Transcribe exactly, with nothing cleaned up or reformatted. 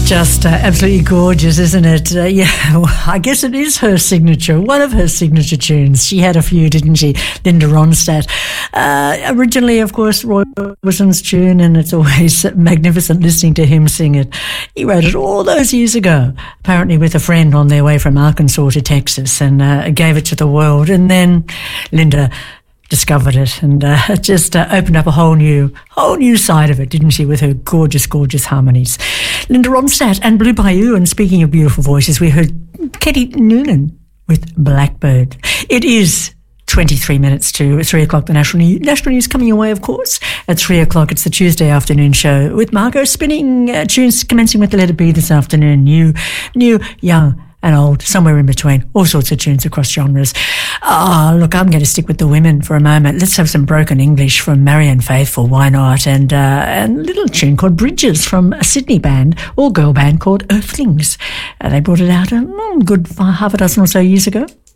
Just uh, absolutely gorgeous, isn't it? Uh, yeah, well, I guess it is her signature, one of her signature tunes. She had a few, didn't she? Linda Ronstadt. Uh, originally, of course, Roy Orbison's tune, and it's always magnificent listening to him sing it. He wrote it all those years ago, apparently with a friend on their way from Arkansas to Texas, and uh, gave it to the world. And then Linda discovered it and uh, just uh, opened up a whole new whole new side of it, didn't she, with her gorgeous, gorgeous harmonies. Linda Ronstadt and Blue Bayou. And speaking of beautiful voices, we heard Katie Noonan with Blackbird. It is twenty-three minutes to three o'clock. The National News, National News coming your way, of course, at three o'clock. It's the Tuesday afternoon show with Margot spinning uh, tunes, commencing with the letter B this afternoon. New, new, young, and old, somewhere in between, all sorts of tunes across genres. Ah, oh, look, I'm going to stick with the women for a moment. Let's have some broken English from Marianne Faithfull, why not? And, uh, and a little tune called Bridges from a Sydney band, all girl band called Earthlings. Uh, they brought it out a mm, good half a dozen or so years ago.